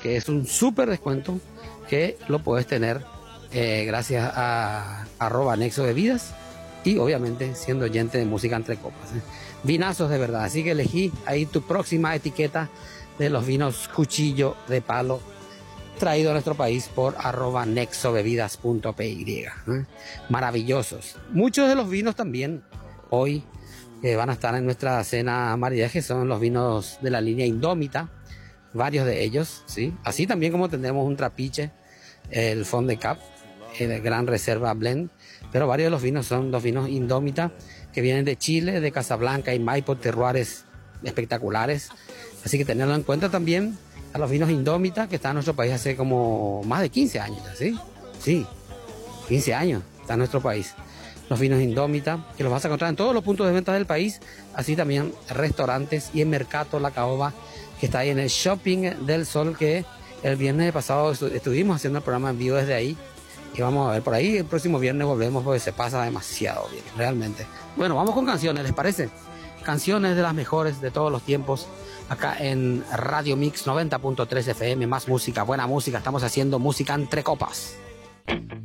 porque es un súper descuento que lo puedes tener gracias a @Nexo Bebidas y obviamente siendo oyente de música entre copas. Vinazos de verdad, así que elegí ahí tu próxima etiqueta de los vinos Cuchillo de Palo, traído a nuestro país por @nexobebidas.py. Maravillosos. Muchos de los vinos también hoy que van a estar en nuestra cena maridaje son los vinos de la línea Indómita, varios de ellos, ¿sí? Así también como tendremos un trapiche, el Fond de Cap, el Gran Reserva Blend, pero varios de los vinos son los vinos Indómita que vienen de Chile, de Casablanca y Maipo, terroires espectaculares. Así que tenerlo en cuenta también a los vinos Indómita, que están en nuestro país hace como más de 15 años, ¿sí? Sí, 15 años está en nuestro país. Los vinos Indómita, que los vas a encontrar en todos los puntos de venta del país, así también restaurantes y en Mercato La Caoba, que está ahí en el Shopping del Sol, que el viernes pasado estuvimos haciendo el programa en vivo desde ahí. Y vamos a ver por ahí, el próximo viernes volvemos porque se pasa demasiado bien, realmente. Bueno, vamos con canciones, ¿les parece? Canciones de las mejores de todos los tiempos, acá en Radio Mix 90.3 FM, más música, buena música, estamos haciendo música entre copas.